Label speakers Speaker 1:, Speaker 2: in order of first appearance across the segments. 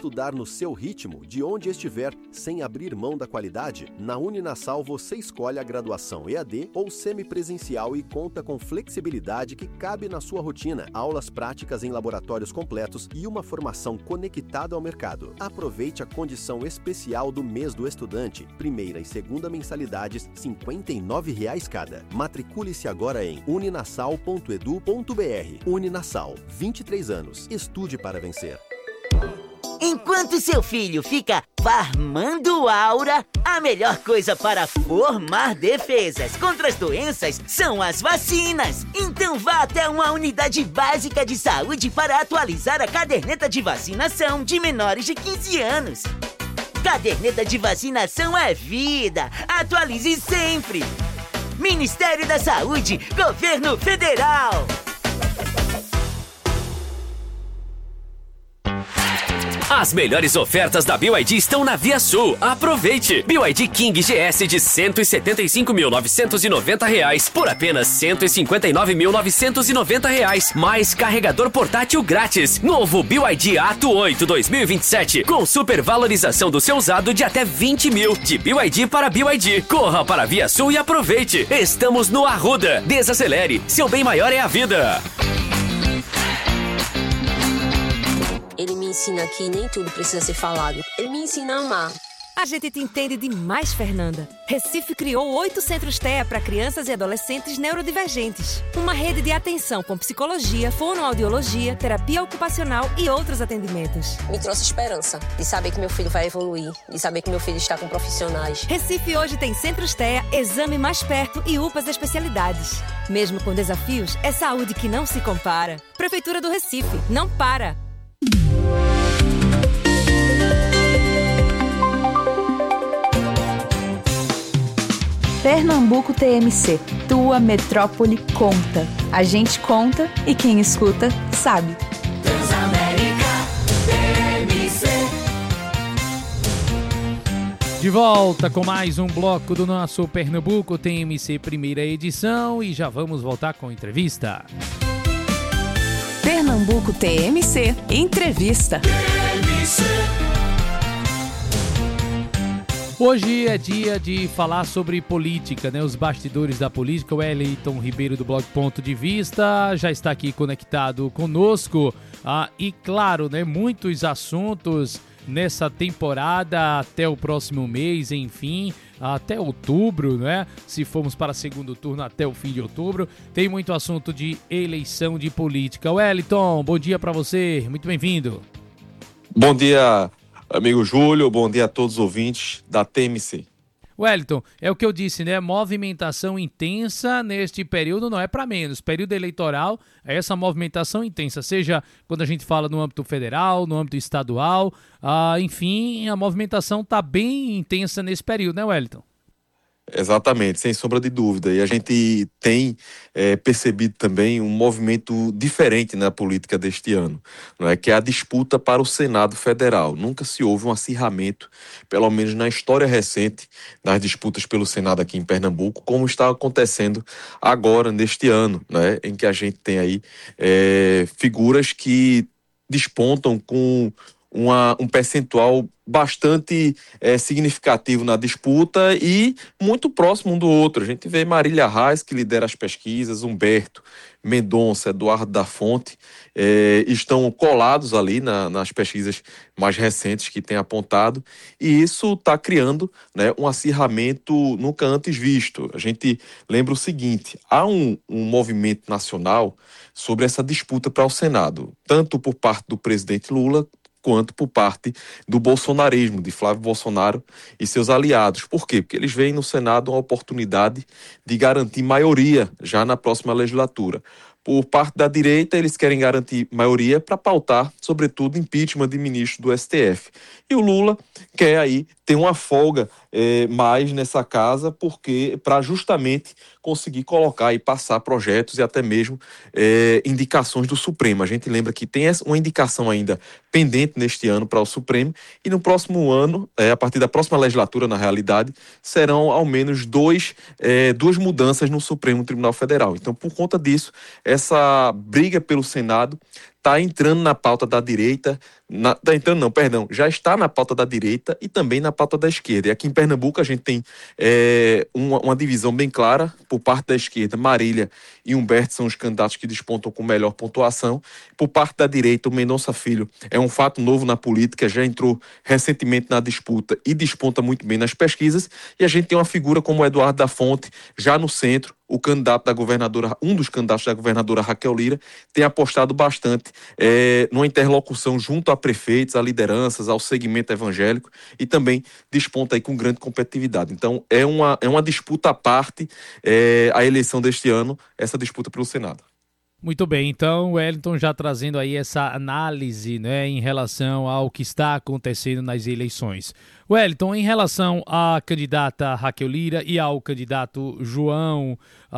Speaker 1: estudar no seu ritmo, de onde estiver, sem abrir mão da qualidade? Na Uninasal você escolhe a graduação EAD ou semipresencial e conta com flexibilidade que cabe na sua rotina, aulas práticas em laboratórios completos e uma formação conectada ao mercado. Aproveite a condição especial do mês do estudante, primeira e segunda mensalidades, R$ 59,00 cada. Matricule-se agora em uninasal.edu.br. Uninasal, 23 anos. Estude para vencer.
Speaker 2: Enquanto seu filho fica farmando aura, a melhor coisa para formar defesas contra as doenças são as vacinas. Então vá até uma unidade básica de saúde para atualizar a caderneta de vacinação de menores de 15 anos. Caderneta de vacinação é vida. Atualize sempre. Ministério da Saúde, Governo Federal.
Speaker 3: As melhores ofertas da BYD estão na Via Sul. Aproveite! BYD King GS de R$ 175.990 por apenas R$ 159.990. Mais carregador portátil grátis. Novo BYD Atto 8 2027 com supervalorização do seu usado de até 20 mil. De BYD para BYD. Corra para a Via Sul e aproveite. Estamos no Arruda. Desacelere. Seu bem maior é a vida.
Speaker 4: Ele me ensina que nem tudo precisa ser falado. Ele me ensina a amar.
Speaker 5: A gente te entende demais, Fernanda. Recife criou 8 centros TEA para crianças e adolescentes neurodivergentes. Uma rede de atenção com psicologia, fonoaudiologia, terapia ocupacional e outros atendimentos.
Speaker 4: Me trouxe esperança de saber que meu filho vai evoluir, de saber que meu filho está com profissionais.
Speaker 5: Recife hoje tem centros TEA, exame mais perto e UPAs especialidades. Mesmo com desafios, é saúde que não se compara. Prefeitura do Recife, não para!
Speaker 6: Pernambuco TMC, tua metrópole conta. A gente conta e quem escuta sabe.
Speaker 7: Transamérica TMC.
Speaker 8: De volta com mais um bloco do nosso Pernambuco TMC primeira edição e já vamos voltar com a entrevista.
Speaker 6: Pernambuco TMC, entrevista.
Speaker 7: TMC.
Speaker 8: Hoje é dia de falar sobre política, né? Os bastidores da política. O Wellington Ribeiro do blog Ponto de Vista já está aqui conectado conosco. E claro, né? Muitos assuntos nessa temporada até o próximo mês, enfim, até outubro, né? Se formos para segundo turno até o fim de outubro, tem muito assunto de eleição de política. Wellington, bom dia para você, muito bem-vindo.
Speaker 9: Bom dia, amigo Júlio, bom dia a todos os ouvintes da TMC.
Speaker 8: Wellington, é o que eu disse, né? Movimentação intensa neste período não é para menos. Período eleitoral é essa movimentação intensa, seja quando a gente fala no âmbito federal, no âmbito estadual, enfim, a movimentação está bem intensa nesse período, né, Wellington?
Speaker 9: Exatamente, sem sombra de dúvida. E a gente tem percebido também um movimento diferente na política deste ano, não é? Que é a disputa para o Senado Federal. Nunca se houve um acirramento, pelo menos na história recente, das disputas pelo Senado aqui em Pernambuco, como está acontecendo agora, neste ano, né? Em que a gente tem aí figuras que despontam com um percentual bastante significativo na disputa e muito próximo um do outro. A gente vê Marília Reis, que lidera as pesquisas, Humberto Mendonça, Eduardo da Fonte, estão colados ali nas pesquisas mais recentes que tem apontado, e isso está criando, né, um acirramento nunca antes visto. A gente lembra o seguinte: há um movimento nacional sobre essa disputa para o Senado, tanto por parte do presidente Lula quanto por parte do bolsonarismo, de Flávio Bolsonaro e seus aliados. Por quê? Porque eles veem no Senado uma oportunidade de garantir maioria já na próxima legislatura. Por parte da direita, eles querem garantir maioria para pautar, sobretudo, impeachment de ministro do STF. E o Lula quer aí ter uma folga mais nessa casa, porque para justamente conseguir colocar e passar projetos e até mesmo indicações do Supremo. A gente lembra que tem uma indicação ainda pendente neste ano para o Supremo, e no próximo ano, a partir da próxima legislatura, na realidade, serão ao menos duas mudanças no Supremo Tribunal Federal. Então, por conta disso, essa briga pelo Senado está entrando na pauta da direita, já está na pauta da direita e também na pauta da esquerda. E aqui em Pernambuco a gente tem uma divisão bem clara. Por parte da esquerda, Marília e Humberto são os candidatos que despontam com melhor pontuação. Por parte da direita, o Mendonça Filho é um fato novo na política, já entrou recentemente na disputa e desponta muito bem nas pesquisas. E a gente tem uma figura como o Eduardo da Fonte, já no centro. O candidato da governadora, um dos candidatos da governadora Raquel Lira, tem apostado bastante numa interlocução junto a prefeitos, a lideranças, ao segmento evangélico e também desponta aí com grande competitividade. Então é uma disputa à parte a eleição deste ano, essa disputa pelo Senado.
Speaker 8: Muito bem, então o Wellington já trazendo aí essa análise, né, em relação ao que está acontecendo nas eleições. Wellington, em relação à candidata Raquel Lira e ao candidato João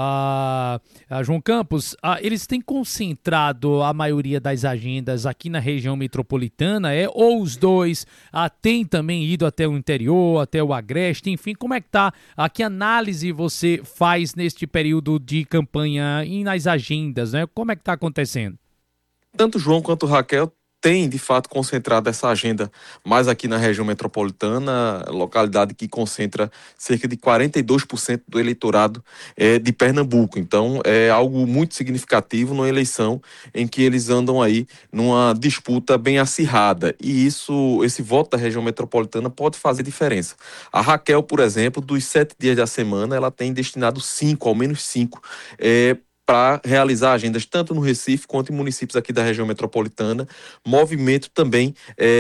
Speaker 8: Campos, eles têm concentrado a maioria das agendas aqui na região metropolitana, ou os dois têm também ido até o interior, até o Agreste, enfim, como é que tá? Que análise você faz neste período de campanha e nas agendas, né? Como é que está acontecendo?
Speaker 9: Tanto João quanto Raquel tem, de fato, concentrado essa agenda mais aqui na região metropolitana, localidade que concentra cerca de 42% do eleitorado de Pernambuco. Então, é algo muito significativo numa eleição em que eles andam aí numa disputa bem acirrada. E esse voto da região metropolitana pode fazer diferença. A Raquel, por exemplo, dos 7 dias da semana, ela tem destinado 5, ao menos 5, para realizar agendas tanto no Recife quanto em municípios aqui da região metropolitana. Movimento também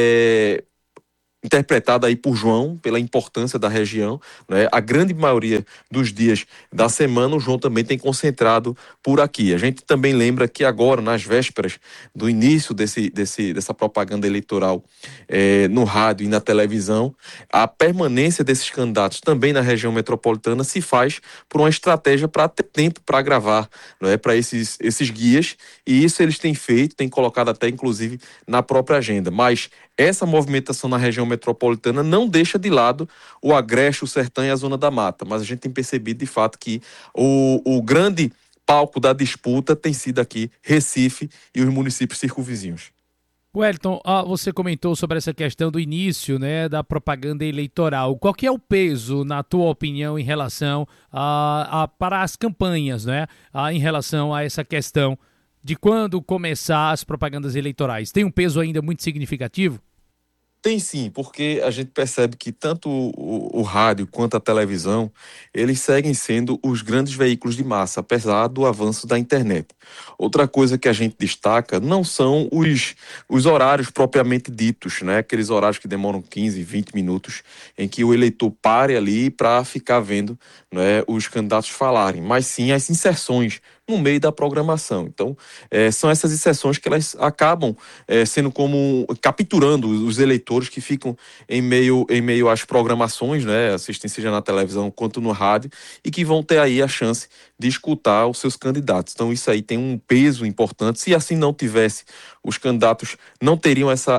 Speaker 9: interpretado aí por João, pela importância da região, né? A grande maioria dos dias da semana o João também tem concentrado por aqui. A gente também lembra que agora, nas vésperas do início dessa propaganda eleitoral no rádio e na televisão, a permanência desses candidatos também na região metropolitana se faz por uma estratégia para ter tempo para gravar, né? Para esses guias, e isso eles têm feito, têm colocado até inclusive na própria agenda. Mas essa movimentação na região metropolitana não deixa de lado o Agreste, o Sertão e a Zona da Mata, mas a gente tem percebido de fato que o grande palco da disputa tem sido aqui Recife e os municípios circunvizinhos.
Speaker 8: Wellington, você comentou sobre essa questão do início, né, da propaganda eleitoral. Qual que é o peso, na tua opinião, em relação para as campanhas, né, em relação a essa questão de quando começar as propagandas eleitorais? Tem um peso ainda muito significativo?
Speaker 9: Tem sim, porque a gente percebe que tanto o rádio quanto a televisão, eles seguem sendo os grandes veículos de massa, apesar do avanço da internet. Outra coisa que a gente destaca não são os horários propriamente ditos, né? Aqueles horários que demoram 15, 20 minutos, em que o eleitor pare ali para ficar vendo, né, os candidatos falarem, mas sim as inserções no meio da programação. Então, são essas inserções que elas acabam sendo como capturando os eleitores que ficam em meio às programações, né, assistem seja na televisão quanto no rádio, e que vão ter aí a chance de escutar os seus candidatos. Então, isso aí tem um peso importante. Se assim não tivesse, os candidatos não teriam essa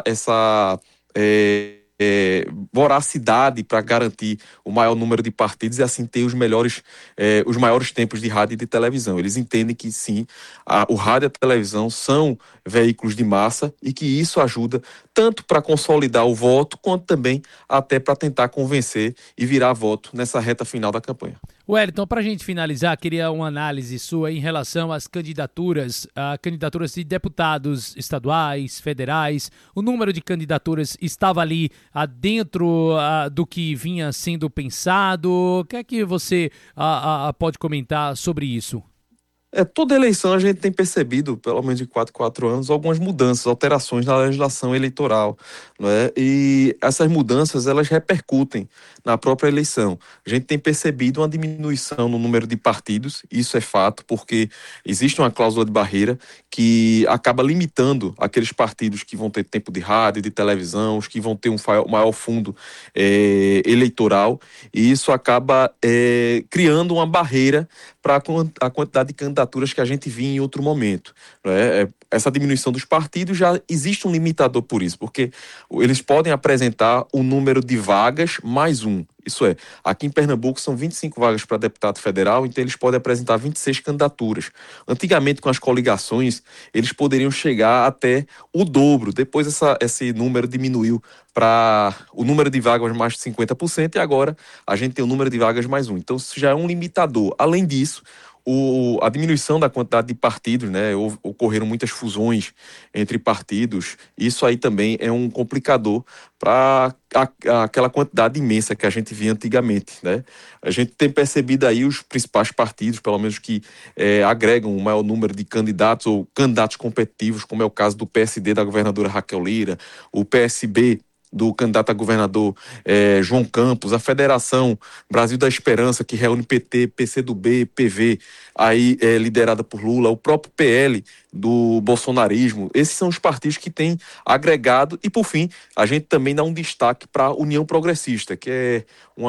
Speaker 9: voracidade para garantir o maior número de partidos e assim ter os maiores tempos de rádio e de televisão. Eles entendem que sim, o rádio e a televisão são veículos de massa e que isso ajuda tanto para consolidar o voto quanto também até para tentar convencer e virar voto nessa reta final da campanha.
Speaker 8: Wellington, para a gente finalizar, queria uma análise sua em relação às candidaturas de deputados estaduais, federais. O número de candidaturas estava ali dentro do que vinha sendo pensado. O que é que você pode comentar sobre isso?
Speaker 9: Toda eleição a gente tem percebido, pelo menos de 4 anos, algumas mudanças, alterações na legislação eleitoral, né? E essas mudanças, elas repercutem na própria eleição. A gente tem percebido uma diminuição no número de partidos, isso é fato, porque existe uma cláusula de barreira que acaba limitando aqueles partidos que vão ter tempo de rádio, de televisão, os que vão ter um maior fundo eleitoral, e isso acaba criando uma barreira para a quantidade de candidatos candidaturas que a gente via em outro momento. Né? Essa diminuição dos partidos já existe um limitador por isso, porque eles podem apresentar o número de vagas mais um. Isso é, aqui em Pernambuco são 25 vagas para deputado federal, então eles podem apresentar 26 candidaturas. Antigamente, com as coligações, eles poderiam chegar até o dobro. Depois esse número diminuiu para o número de vagas mais de 50% e agora a gente tem o número de vagas mais um. Então isso já é um limitador. Além disso, a diminuição da quantidade de partidos, né? Ocorreram muitas fusões entre partidos. Isso aí também é um complicador para aquela quantidade imensa que a gente via antigamente, né? A gente tem percebido aí os principais partidos, pelo menos que agregam o maior número de candidatos ou candidatos competitivos, como é o caso do PSD da governadora Raquel Lira, o PSB do candidato a governador João Campos, a Federação Brasil da Esperança, que reúne PT, PCdoB, PV, aí liderada por Lula, o próprio PL do bolsonarismo. Esses são os partidos que têm agregado. E, por fim, a gente também dá um destaque para a União Progressista, que é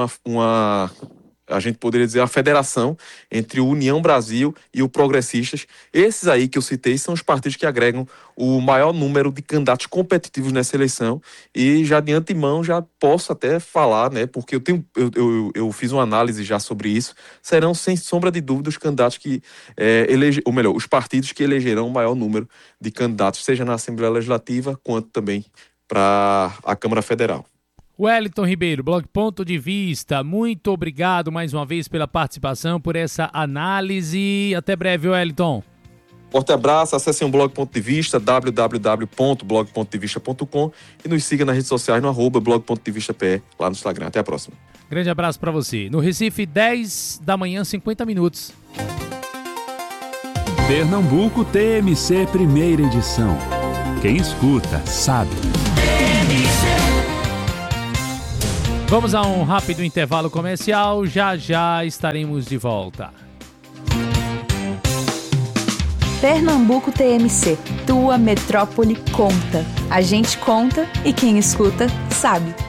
Speaker 9: a gente poderia dizer a federação entre o União Brasil e o Progressistas. Esses aí que eu citei são os partidos que agregam o maior número de candidatos competitivos nessa eleição, e já de antemão já posso até falar, né, porque eu fiz uma análise já sobre isso, serão sem sombra de dúvida os candidatos que os partidos que elegerão o maior número de candidatos, seja na Assembleia Legislativa quanto também para a Câmara Federal.
Speaker 8: Wellington Ribeiro, Blog Ponto de Vista, muito obrigado mais uma vez pela participação, por essa análise. Até breve, Wellington.
Speaker 9: Forte abraço, acessem o Blog Ponto de Vista, www.blogpontodevista.com, e nos siga nas redes sociais no @blog.devista.pe, lá no Instagram. Até a próxima.
Speaker 8: Grande abraço para você. No Recife, 10 da manhã, 50 minutos.
Speaker 10: Pernambuco TMC, primeira edição. Quem escuta, sabe.
Speaker 8: Vamos a um rápido intervalo comercial, já estaremos de volta.
Speaker 6: Pernambuco TMC, tua metrópole conta. A gente conta e quem escuta sabe.